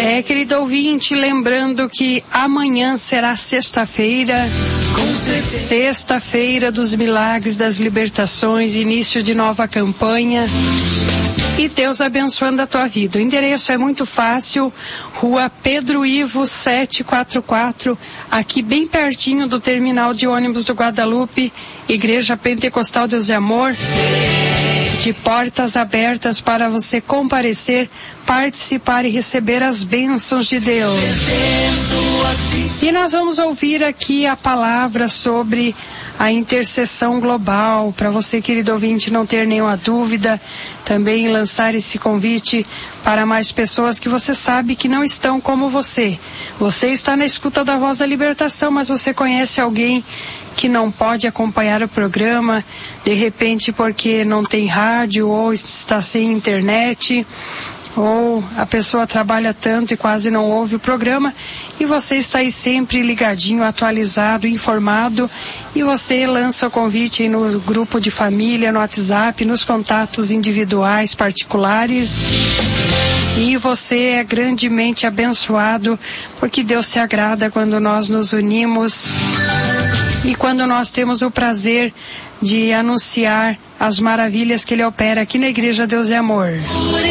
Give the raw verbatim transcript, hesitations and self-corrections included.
É, querido ouvinte, lembrando que amanhã será sexta-feira, sexta-feira dos milagres, das libertações, início de nova campanha. E Deus abençoando a tua vida. O endereço é muito fácil, Rua Pedro Ivo setecentos e quarenta e quatro, aqui bem pertinho do terminal de ônibus do Guadalupe, Igreja Pentecostal Deus de Amor, de portas abertas para você comparecer, participar e receber as bênçãos de Deus. E nós vamos ouvir aqui a palavra sobre a intercessão global, para você, querido ouvinte, não ter nenhuma dúvida, também lançar esse convite para mais pessoas que você sabe que não estão como você. Você está na escuta da Voz da Libertação, mas você conhece alguém que não pode acompanhar o programa, de repente porque não tem rádio ou está sem internet, ou a pessoa trabalha tanto e quase não ouve o programa, e você está aí sempre ligadinho, atualizado, informado, e você lança o convite no grupo de família, no WhatsApp, nos contatos individuais, particulares, e você é grandemente abençoado, porque Deus se agrada quando nós nos unimos e quando nós temos o prazer de anunciar as maravilhas que Ele opera aqui na Igreja Deus é Amor.